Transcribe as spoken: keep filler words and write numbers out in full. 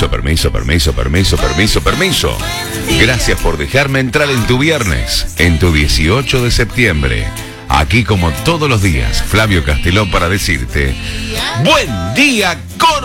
Permiso, permiso, permiso, permiso, permiso, permiso. Gracias por dejarme entrar en tu viernes, en tu dieciocho de septiembre. Aquí como todos los días, Flavio Casteló para decirte, ¡buen día, Córdoba!